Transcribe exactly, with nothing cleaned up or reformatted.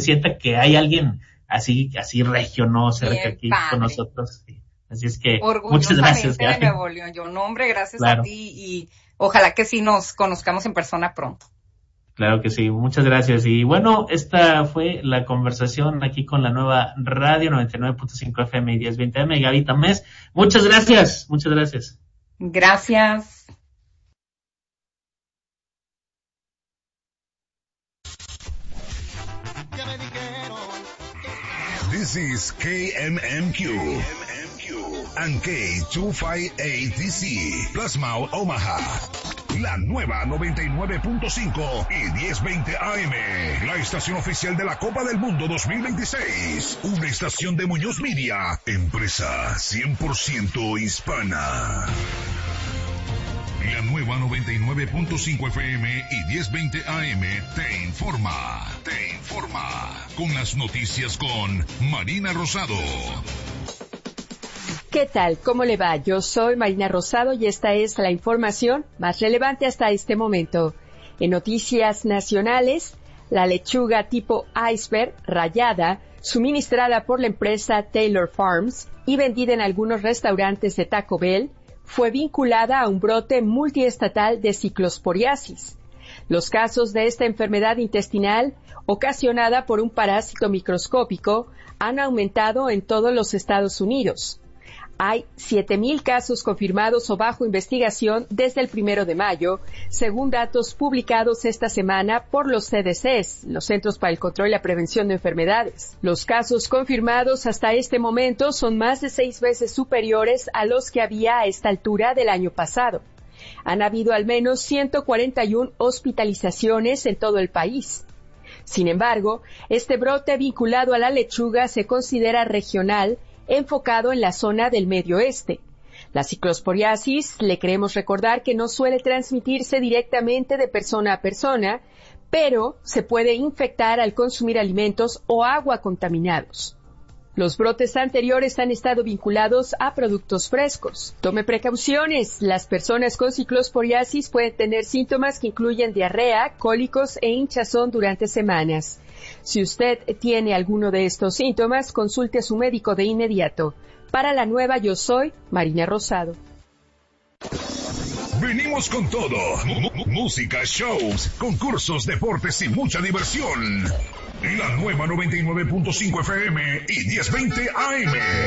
sienta que hay alguien así, así regio, ¿no? Cerca Bien aquí padre. con nosotros. Sí. Así es que, muchas gracias. Orgullosamente de Nuevo León. Yo, no, hombre, gracias Claro. a ti y ojalá que sí nos conozcamos en persona pronto. Claro que sí, muchas gracias. Y bueno, esta fue la conversación aquí con la nueva Radio noventa y nueve punto cinco F M y diez veinte A M, Gaby Tamés. Muchas gracias, muchas gracias. Gracias. This is K M M Q and K dos cincuenta y ocho D C, Plasma Omaha. La nueva noventa y nueve punto cinco y diez veinte A M, la estación oficial de la Copa del Mundo dos mil veintiséis. Una estación de Muñoz Media, empresa cien por ciento hispana. La nueva noventa y nueve punto cinco F M y diez veinte A M te informa, te informa con las noticias con Marina Rosado. ¿Qué tal? ¿Cómo le va? Yo soy Marina Rosado y esta es la información más relevante hasta este momento. En noticias nacionales, la lechuga tipo iceberg rallada, suministrada por la empresa Taylor Farms y vendida en algunos restaurantes de Taco Bell, fue vinculada a un brote multiestatal de ciclosporiasis. Los casos de esta enfermedad intestinal, ocasionada por un parásito microscópico, han aumentado en todos los Estados Unidos. Hay siete mil casos confirmados o bajo investigación desde el primero de mayo, según datos publicados esta semana por los C D Cs, los Centros para el Control y la Prevención de Enfermedades. Los casos confirmados hasta este momento son más de seis veces superiores a los que había a esta altura del año pasado. Han habido al menos ciento cuarenta y una hospitalizaciones en todo el país. Sin embargo, este brote vinculado a la lechuga se considera regional, enfocado en la zona del Medio Oeste. La ciclosporiasis, le queremos recordar que no suele transmitirse directamente de persona a persona, pero se puede infectar al consumir alimentos o agua contaminados. Los brotes anteriores han estado vinculados a productos frescos. Tome precauciones. Las personas con ciclosporiasis pueden tener síntomas que incluyen diarrea, cólicos e hinchazón durante semanas. Si usted tiene alguno de estos síntomas, consulte a su médico de inmediato. Para la nueva Yo Soy, Marina Rosado. Venimos con todo. M- música, shows, concursos, deportes y mucha diversión. La nueva noventa y nueve punto cinco F M y diez veinte A M.